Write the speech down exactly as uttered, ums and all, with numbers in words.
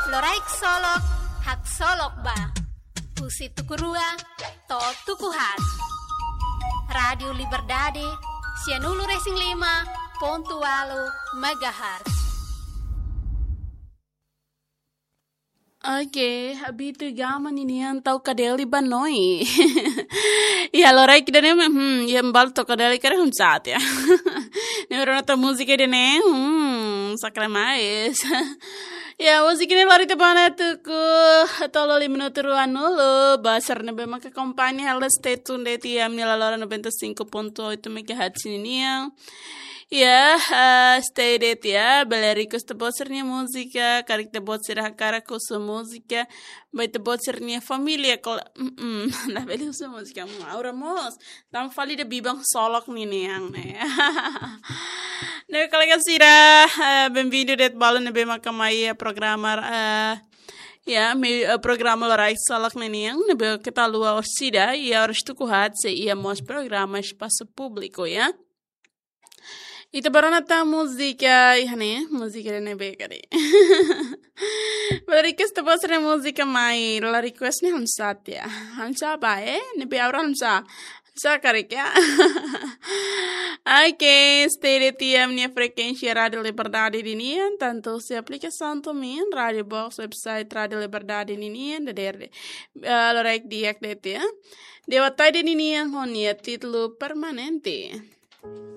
Loraik solok, hak solok ba. Pusi tukurua, to tukuhat. Radio Liberdade, Sianulu Racing lima, Pontualo, Megahertz. Oke, habis gaman ini yang tahu kadeli banoi. Ya lorai kita nih, hmm, yang bal to kadeli kare hum saat ya. Nih orang nonton musik ini nih, hmm, sakra mais. Ya musik ini lari terbana tuh ku atau loli minuto ruan nulu. Basar nebe maka kompanya harus stay tune deh tiam nila lora noventa cinco ponto itu mereka hati ini yang. Ya, uh, stay date ya. Belerikus te bocernia música, caric te bocer hakara kusu música, vai te bocernia família kol, mm, la beli usa música, aura mos, tam fali de bibang solok ni niang ne. Ne kalian sira, uh, bem-vindo det balo ne bema kamai programa uh, ya, me uh, programa lorai solok ne niang, ne be kita lua orsida, ia ors tukuhat se ia mos programa espaço público ya. Itu baru nata musika, ihane musika ne bekari. Baru request tu pasre musika mai, la request ni hamsa tia, hamsa ba eh, ne be aura hamsa, hamsa kare kya? Oke, stay di tiam ni frekuensi Radio Liberdade ini, tanto se aplicação também, Radio Box website Radio Liberdade ini, deder, lo rek diak det ya. Dewa tadi ini yang honia titulu permanente.